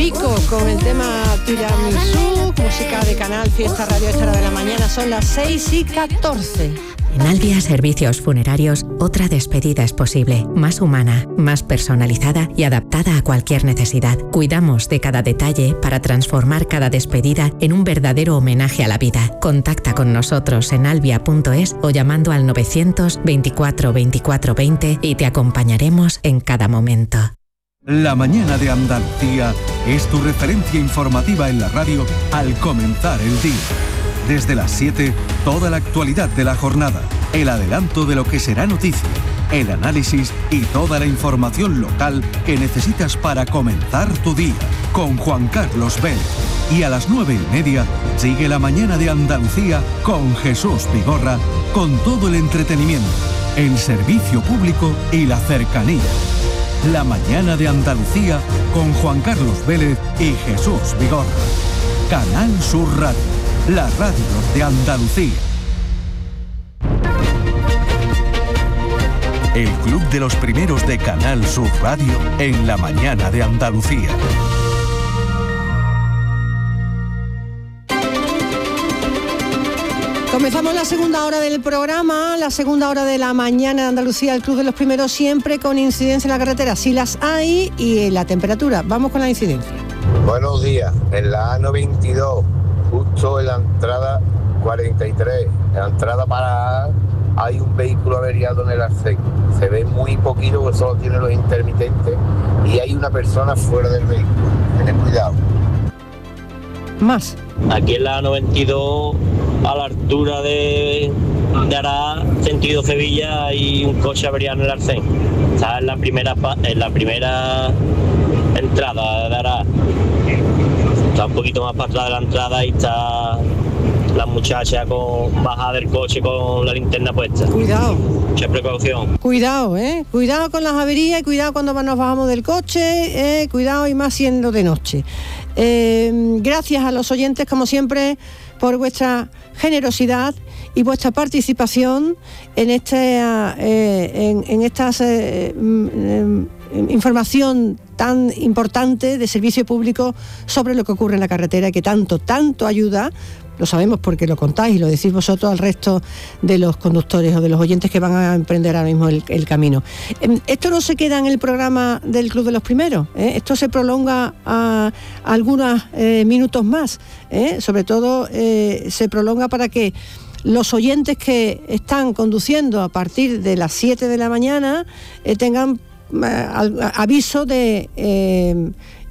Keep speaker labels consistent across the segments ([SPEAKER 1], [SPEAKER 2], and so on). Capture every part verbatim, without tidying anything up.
[SPEAKER 1] Vico con el tema Tiramisú, música de Canal Fiesta Radio, esta hora de la mañana, son las seis y catorce.
[SPEAKER 2] En Albia Servicios Funerarios, otra despedida es posible, más humana, más personalizada y adaptada a cualquier necesidad. Cuidamos de cada detalle para transformar cada despedida en un verdadero homenaje a la vida. Contacta con nosotros en albia punto es o llamando al novecientos veinticuatro veinticuatro veinte y te acompañaremos en cada momento.
[SPEAKER 3] La mañana de Andalucía es tu referencia informativa en la radio al comenzar el día. Desde las siete, toda la actualidad de la jornada, el adelanto de lo que será noticia, el análisis y toda la información local que necesitas para comenzar tu día, con Juan Carlos Vélez. Y a las nueve y media, sigue la mañana de Andalucía con Jesús Vigorra, con todo el entretenimiento, el servicio público y la cercanía. La mañana de Andalucía con Juan Carlos Vélez y Jesús Vigorra. Canal Sur Radio, la radio de Andalucía. El club de los primeros de Canal Sur Radio en la mañana de Andalucía.
[SPEAKER 1] Comenzamos la segunda hora del programa, la segunda hora de la mañana de Andalucía, el club de los primeros, siempre con incidencia en la carretera, si las hay, y la temperatura. Vamos con la incidencia.
[SPEAKER 4] Buenos días, en la A noventa y dos, justo en la entrada cuarenta y tres, en la entrada para A, hay un vehículo averiado en el arcén. Se ve muy poquito porque solo tiene los intermitentes y hay una persona fuera del vehículo. Tened cuidado.
[SPEAKER 1] Más.
[SPEAKER 5] Aquí en la A noventa y dos, a la altura de, de Ará, sentido Sevilla, hay un coche averiado en el arcén. Está en la primera, en la primera entrada de Ará. Está un poquito más para atrás de la entrada y está la muchacha con bajada del coche con la linterna puesta.
[SPEAKER 1] Cuidado.
[SPEAKER 5] Mucha precaución.
[SPEAKER 1] Cuidado, eh. Cuidado con las averías y cuidado cuando nos bajamos del coche, eh. Cuidado y más siendo de noche. Eh, gracias a los oyentes, como siempre, por vuestra generosidad y vuestra participación en este eh, en, en estas eh, eh, información tan importante de servicio público sobre lo que ocurre en la carretera y que tanto, tanto ayuda. Lo sabemos porque lo contáis y lo decís vosotros al resto de los conductores o de los oyentes que van a emprender ahora mismo el, el camino. Esto no se queda en el programa del Club de los Primeros, ¿eh? Esto se prolonga a, a algunos eh, minutos más, ¿eh? Sobre todo eh, se prolonga para que los oyentes que están conduciendo a partir de las siete de la mañana eh, tengan eh, aviso de Eh,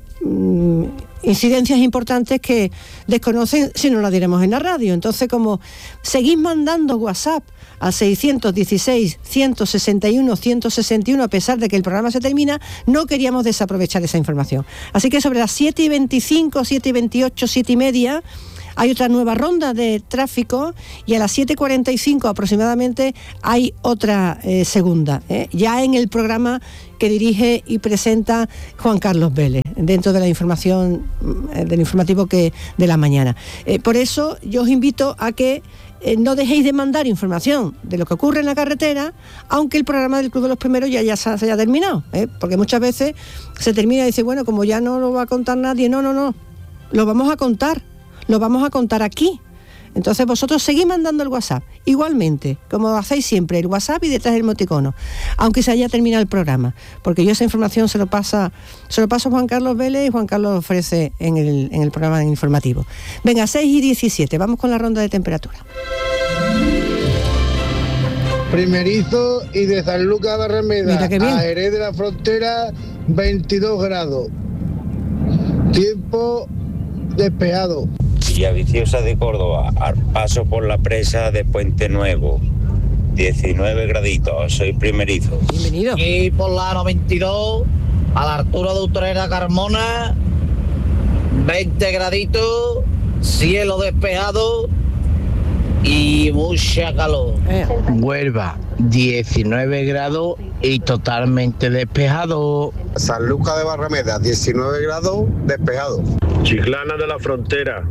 [SPEAKER 1] incidencias importantes que desconocen si no las diremos en la radio. Entonces, como seguís mandando WhatsApp al seiscientos dieciséis, ciento sesenta y uno, ciento sesenta y uno, a pesar de que el programa se termina, no queríamos desaprovechar esa información. Así que sobre las siete y veinticinco, siete y veintiocho, siete y media, hay otra nueva ronda de tráfico y a las siete y cuarenta y cinco aproximadamente hay otra eh, segunda, eh, ya en el programa que dirige y presenta Juan Carlos Vélez, dentro de la información, eh, del informativo que de la mañana. Eh, por eso yo os invito a que eh, no dejéis de mandar información de lo que ocurre en la carretera, aunque el programa del Club de los Primeros ya, ya se, se haya terminado, eh, porque muchas veces se termina y dice, bueno, como ya no lo va a contar nadie, no, no, no, lo vamos a contar. Lo vamos a contar aquí. Entonces vosotros seguís mandando el WhatsApp, igualmente, como hacéis siempre, el WhatsApp y detrás el emoticono, aunque se haya terminado el programa, porque yo esa información se lo pasa, se lo paso a Juan Carlos Vélez y Juan Carlos ofrece en el, en el programa informativo. Venga, seis y diecisiete, vamos con la ronda de temperatura.
[SPEAKER 6] Primerizo y de San Lucas de Barrameda a Jerez de la Frontera, veintidós grados. Tiempo despejado.
[SPEAKER 7] Villaviciosa de Córdoba, al paso por la presa de Puente Nuevo, diecinueve graditos, soy primerizo.
[SPEAKER 1] Bienvenido.
[SPEAKER 8] Y por la noventa y dos, a la altura de Utrera Carmona, veinte graditos, cielo despejado y mucha calor.
[SPEAKER 1] Eh.
[SPEAKER 9] Huelva, diecinueve grados y totalmente despejado.
[SPEAKER 4] San Lucas de Barrameda, diecinueve grados, despejado.
[SPEAKER 10] Chiclana de la Frontera,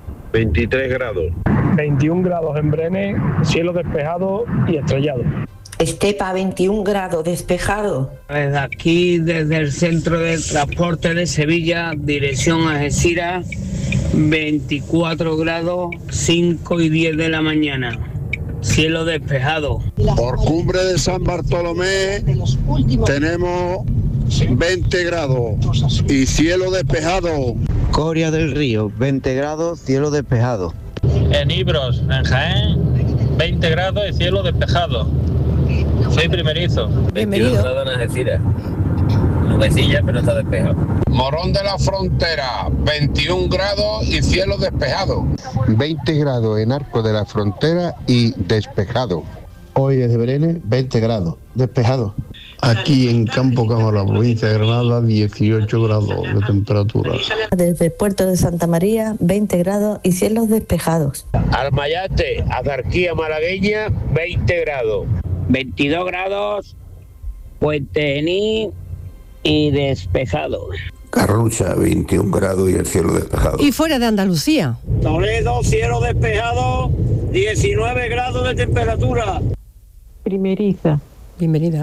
[SPEAKER 10] veintitrés grados.
[SPEAKER 11] veintiún grados en Brenes, cielo despejado y estrellado. Estepa, veintiún grados, despejado.
[SPEAKER 12] Desde aquí, desde el centro de transporte de Sevilla, dirección a Algeciras, veinticuatro grados, cinco y diez de la mañana. Cielo despejado.
[SPEAKER 13] Por Cumbre de San Bartolomé tenemos veinte grados y cielo despejado.
[SPEAKER 14] Coria del Río, veinte grados, cielo despejado.
[SPEAKER 15] En Ibros, en Jaén, veinte grados y cielo despejado. Soy primerizo.
[SPEAKER 1] Bienvenido.
[SPEAKER 16] veintidós grados en Algeciras. Nubecilla, pero está despejado.
[SPEAKER 13] Morón de la Frontera, veintiún grados y cielo despejado.
[SPEAKER 17] veinte grados en Arco de la Frontera y despejado. Hoy desde Belén, veinte grados, despejado.
[SPEAKER 18] Aquí en Campo Cámara, provincia de Granada, dieciocho grados de temperatura.
[SPEAKER 11] Desde el puerto de Santa María, veinte grados y cielos despejados.
[SPEAKER 10] Almayate, Azarquía malagueña, veinte grados.
[SPEAKER 12] veintidós grados, Puente Genil y despejado.
[SPEAKER 19] Carrucha, veintiún grados y el cielo despejado.
[SPEAKER 1] Y fuera de Andalucía.
[SPEAKER 8] Toledo, cielo despejado, diecinueve grados de temperatura.
[SPEAKER 20] Primeriza.
[SPEAKER 1] Bienvenida.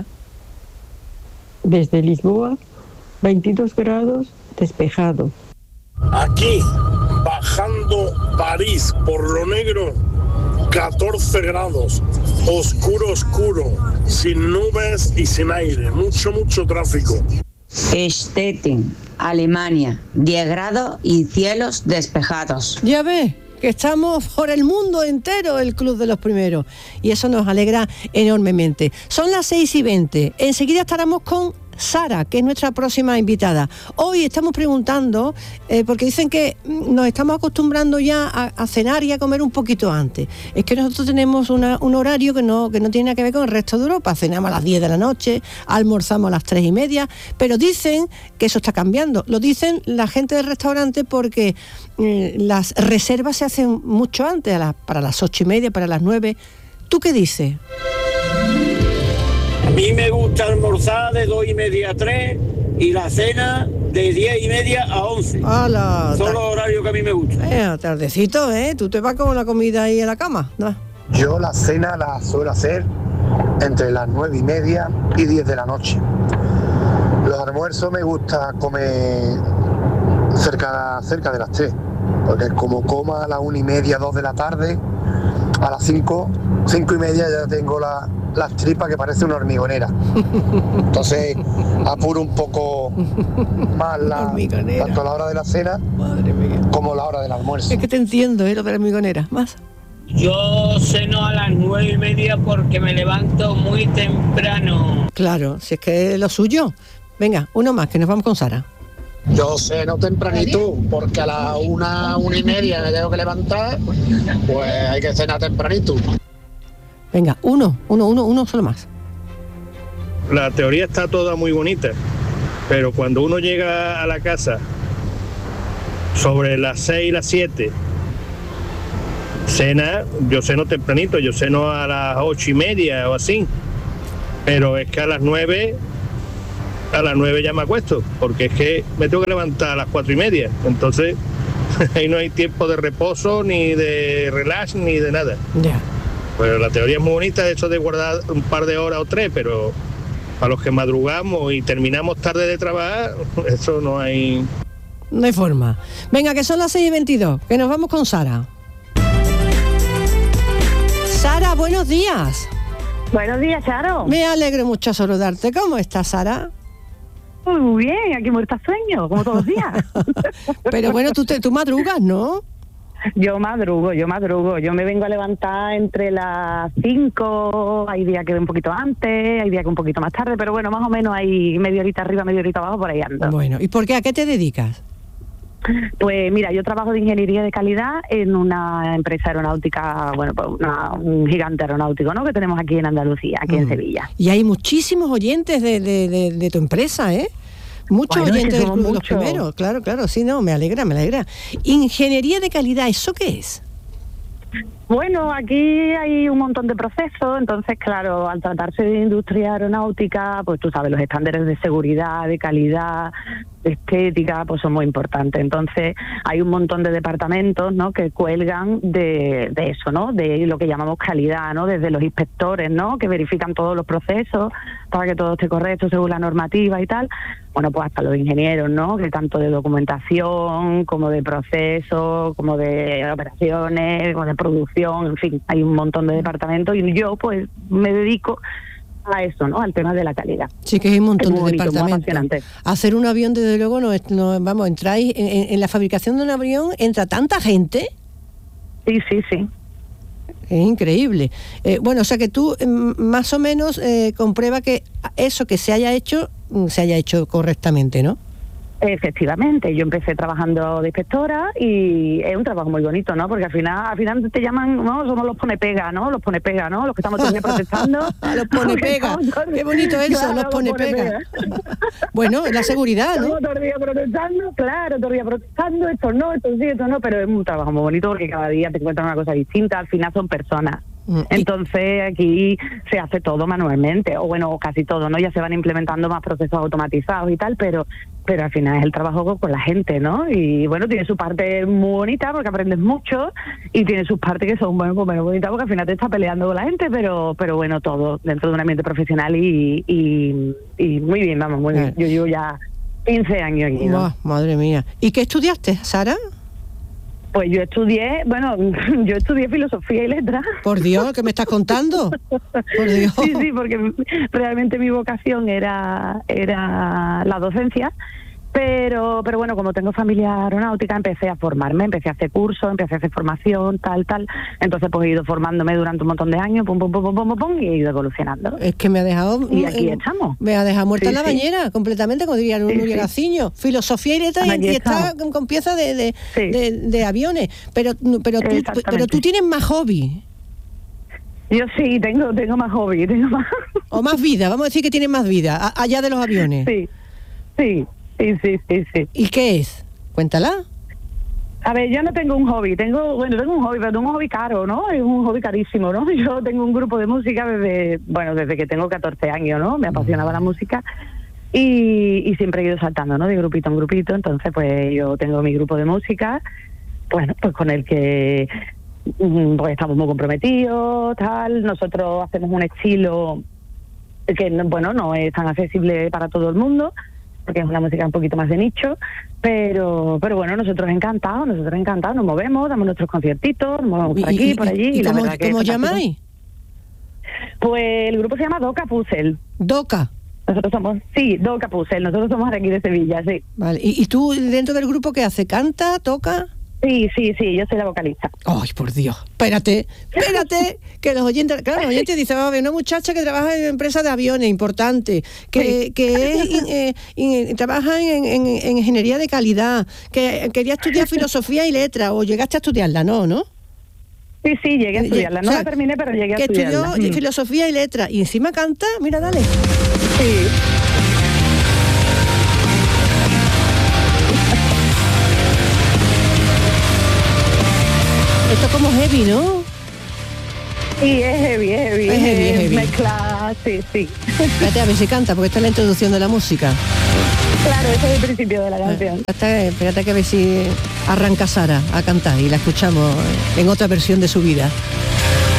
[SPEAKER 20] Desde Lisboa, veintidós grados, despejado.
[SPEAKER 10] Aquí, bajando París por lo negro, catorce grados, oscuro, oscuro, sin nubes y sin aire, mucho, mucho tráfico.
[SPEAKER 21] Stettin, Alemania, diez grados y cielos despejados.
[SPEAKER 1] Ya ves, que estamos por el mundo entero, el Club de los Primeros, y eso nos alegra enormemente. Son las seis y veinte, enseguida estaremos con Sara, que es nuestra próxima invitada. Hoy estamos preguntando, eh, porque dicen que nos estamos acostumbrando ya a, a cenar y a comer un poquito antes. Es que nosotros tenemos una, un horario que no, que no tiene nada que ver con el resto de Europa. Cenamos a las diez de la noche, almorzamos a las tres y media, pero dicen que eso está cambiando. Lo dicen la gente del restaurante porque eh, las reservas se hacen mucho antes, a la, para las ocho y media, para las nueve. ¿Tú qué dices?
[SPEAKER 8] A mí me gusta almorzar de dos y media a tres y la cena de diez y media a once.
[SPEAKER 1] ¡Hala!
[SPEAKER 8] Son los horarios que a mí me gustan.
[SPEAKER 1] Eh, tardecito, ¿eh? Tú te vas con la comida ahí en la cama, ¿no?
[SPEAKER 22] Yo la cena la suelo hacer entre las nueve y media y diez de la noche. Los almuerzos me gusta comer cerca, cerca de las tres, porque como coma a las una y media, dos de la tarde, a las cinco, cinco y media ya tengo la, las tripas que parece una hormigonera. Entonces apuro un poco más la, tanto la hora de la cena como la hora del almuerzo.
[SPEAKER 1] Es que te entiendo, ¿eh? Lo de la hormigonera. ¿Más?
[SPEAKER 12] Yo ceno a las nueve y media porque me levanto muy temprano.
[SPEAKER 1] Claro, si es que es lo suyo. Venga, uno más, que nos vamos con Sara.
[SPEAKER 22] Yo ceno tempranito, porque a las una, una y media me tengo que levantar, pues hay que cenar tempranito.
[SPEAKER 1] Venga, uno, uno, uno, uno solo más.
[SPEAKER 10] La teoría está toda muy bonita, pero cuando uno llega a la casa sobre las seis y las siete, cena, yo ceno tempranito, yo ceno a las ocho y media o así, pero es que a las nueve... a las nueve ya me acuesto, porque es que me tengo que levantar a las cuatro y media, entonces ahí no hay tiempo de reposo, ni de relax, ni de nada.
[SPEAKER 1] Ya. Yeah.
[SPEAKER 10] Pues la teoría es muy bonita, eso de guardar un par de horas o tres, pero para los que madrugamos y terminamos tarde de trabajar, eso no hay...
[SPEAKER 1] No hay forma. Venga, que son las seis y veintidós, que nos vamos con Sara. Sara, buenos días.
[SPEAKER 23] Buenos días, Charo.
[SPEAKER 1] Me alegro mucho saludarte. ¿Cómo estás, Sara?
[SPEAKER 23] Muy bien, aquí muerta sueño, como todos los días.
[SPEAKER 1] Pero bueno, tú, te, tú madrugas, ¿no?
[SPEAKER 23] Yo madrugo, yo madrugo. Yo me vengo a levantar entre las cinco, hay días que un poquito antes, hay días que un poquito más tarde, pero bueno, más o menos hay media horita arriba, media horita abajo, por ahí ando.
[SPEAKER 1] Bueno, ¿y por qué? ¿A qué te dedicas?
[SPEAKER 23] Pues mira, yo trabajo de ingeniería de calidad en una empresa aeronáutica, bueno, pues una, un gigante aeronáutico, ¿no?, que tenemos aquí en Andalucía, aquí mm. en Sevilla.
[SPEAKER 1] Y hay muchísimos oyentes de, de, de, de tu empresa, ¿eh? Muchos bueno, oyentes del Club de los Primeros, claro, claro, sí, no, me alegra, me alegra. Ingeniería de calidad, ¿eso qué es?
[SPEAKER 23] Bueno, aquí hay un montón de procesos, entonces, claro, al tratarse de industria aeronáutica, pues tú sabes, los estándares de seguridad, de calidad, de estética, pues son muy importantes. Entonces, hay un montón de departamentos, ¿no?, que cuelgan de, de eso, ¿no?, de lo que llamamos calidad, ¿no?, desde los inspectores, ¿no?, que verifican todos los procesos para que todo esté correcto según la normativa y tal. Bueno, pues hasta los ingenieros, ¿no?, que tanto de documentación, como de procesos, como de operaciones, como de producción, en fin, hay un montón de departamentos y yo pues me dedico a eso, ¿no?, al tema de la calidad.
[SPEAKER 1] Sí, que hay un montón
[SPEAKER 23] es muy
[SPEAKER 1] de
[SPEAKER 23] bonito, muy
[SPEAKER 1] departamentos. Hacer un avión, desde luego, no, es, no vamos, entráis en, en, en la fabricación de un avión, entra tanta gente.
[SPEAKER 23] Sí, sí, sí.
[SPEAKER 1] Es increíble. Eh, bueno, o sea que tú mm, más o menos eh, comprueba que eso que se haya hecho, se haya hecho correctamente, ¿no?
[SPEAKER 23] Efectivamente, yo empecé trabajando de inspectora y es un trabajo muy bonito, ¿no? Porque al final al final te llaman, ¿no? Somos los pone pega, ¿no? Los pone pega, ¿no? Los que estamos todo el día protestando.
[SPEAKER 1] Los pone pega. Qué bonito eso, claro, los pone, pone pega. pega. Bueno, la seguridad, ¿no?
[SPEAKER 23] Estamos todo el día protestando, claro, todo el día protestando, esto no, esto sí, esto no, pero es un trabajo muy bonito porque cada día te encuentras una cosa distinta, al final son personas. Entonces aquí se hace todo manualmente, o bueno, casi todo, ¿no? Ya se van implementando más procesos automatizados y tal, pero pero al final es el trabajo con la gente, ¿no? Y bueno, tiene su parte muy bonita porque aprendes mucho y tiene sus partes que son, bueno, pues menos bonitas porque al final te estás peleando con la gente, pero pero bueno, todo dentro de un ambiente profesional y, y, y muy bien, vamos, muy bien. Yo llevo ya quince años aquí, ¿no?
[SPEAKER 1] Oh, madre mía. ¿Y qué estudiaste, Sara?
[SPEAKER 23] Pues yo estudié, bueno, yo estudié filosofía y letras.
[SPEAKER 1] Por Dios, ¿qué me estás contando? Por Dios.
[SPEAKER 23] Sí, sí, porque realmente mi vocación era era la docencia, pero pero bueno, como tengo familia aeronáutica, empecé a formarme, empecé a hacer cursos, empecé a hacer formación, tal, tal. Entonces pues he ido formándome durante un montón de años, pum, pum, pum, pum, pum, pum, y he ido evolucionando.
[SPEAKER 1] Es que me ha dejado...
[SPEAKER 23] Y aquí
[SPEAKER 1] eh,
[SPEAKER 23] estamos.
[SPEAKER 1] Me ha dejado muerta
[SPEAKER 23] sí,
[SPEAKER 1] en la
[SPEAKER 23] sí.
[SPEAKER 1] bañera, completamente, como diría Nuria sí, Gaciño. Sí. Filosofía y letras y, y está con, con piezas de, de, sí. de, de aviones. Pero, pero, tú, pero tú tienes más hobby.
[SPEAKER 23] Yo sí, tengo, tengo más hobby, tengo más...
[SPEAKER 1] O más vida, vamos a decir que tienes más vida, a, allá de los aviones.
[SPEAKER 23] Sí, sí. Sí, sí, sí, sí.
[SPEAKER 1] ¿Y qué es? Cuéntala.
[SPEAKER 23] A ver, yo no tengo un hobby, tengo, bueno, tengo un hobby, pero tengo un hobby caro, ¿no? Es un hobby carísimo, ¿no? Yo tengo un grupo de música desde, bueno, desde que tengo catorce años, ¿no? Me apasionaba la música y, y siempre he ido saltando, ¿no? De grupito en grupito, entonces pues yo tengo mi grupo de música, bueno, pues con el que pues estamos muy comprometidos, tal. Nosotros hacemos un estilo que, bueno, no es tan accesible para todo el mundo, porque es una música un poquito más de nicho, pero pero bueno, nosotros encantados, nosotros encantados, nos movemos, damos nuestros conciertitos, nos movemos por aquí,
[SPEAKER 1] y,
[SPEAKER 23] por allí.
[SPEAKER 1] ¿Y, y
[SPEAKER 23] la
[SPEAKER 1] cómo,
[SPEAKER 23] verdad que
[SPEAKER 1] ¿cómo llamáis?
[SPEAKER 23] Pues el grupo se llama Doca Puzzle.
[SPEAKER 1] ¿Doca?
[SPEAKER 23] Nosotros somos, sí, Doca Puzzle, nosotros somos de aquí de Sevilla, sí.
[SPEAKER 1] Vale, ¿y, y tú dentro del grupo qué hace? ¿Canta? ¿Toca?
[SPEAKER 23] Sí, sí, sí, yo soy la vocalista.
[SPEAKER 1] Ay, por Dios. Espérate, espérate, que los oyentes, claro, los oyentes dicen, va a ver, una muchacha que trabaja en una empresa de aviones importante, que, sí. que es, in, eh, in, trabaja en, en, en ingeniería de calidad, que quería estudiar filosofía y letras, o llegaste a estudiarla, ¿no? ¿No?
[SPEAKER 23] Sí, sí, llegué a estudiarla. No o sea, la terminé, pero llegué a estudiarla.
[SPEAKER 1] Que estudió mm. filosofía y letras, y encima canta, mira, dale.
[SPEAKER 23] Sí.
[SPEAKER 1] Esto es como heavy, ¿no?
[SPEAKER 23] Sí, es heavy, es heavy.
[SPEAKER 1] Es heavy, es heavy.
[SPEAKER 23] Mezcla, sí, sí.
[SPEAKER 1] Espérate a ver si canta, porque esta es la introducción de la música.
[SPEAKER 23] Claro, ese es el principio de la canción.
[SPEAKER 1] Espérate, espérate que a ver si arranca Sara a cantar y la escuchamos en otra versión de su vida.